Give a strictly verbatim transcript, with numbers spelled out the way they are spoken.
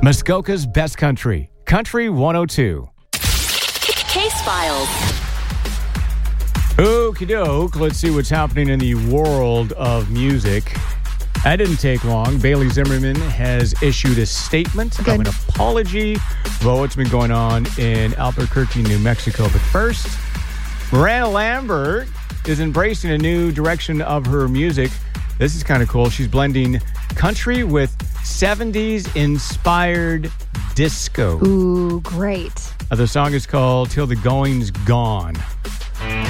Muskoka's Best Country, Country one oh two. Case Files. Okie doke. Let's see what's happening in the world of music. That didn't take long. Bailey Zimmerman has issued a statement Good. of an apology about what's been going on in Albuquerque, New Mexico. But first, Miranda Lambert is embracing a new direction of her music. This is kind of cool. She's blending country with seventies-inspired disco. Ooh, great. Uh, the song is called Till the Going's Gone.